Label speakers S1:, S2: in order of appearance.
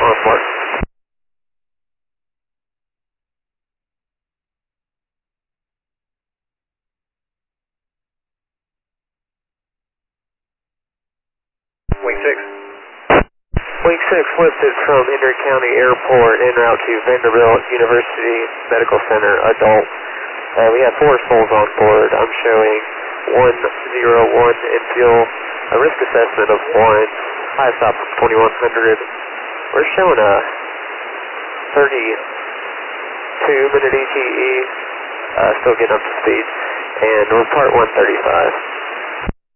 S1: on 4.
S2: Wing 6.
S1: Wing 6 lifted from Hendrick County Airport en route to Vanderbilt University Medical Center, adult. We have 4 souls on board. I'm showing 101 in fuel, a risk assessment of 1, high stop from 2100. We're showing a 32-minute ETE, still getting up to speed, and we're part 135.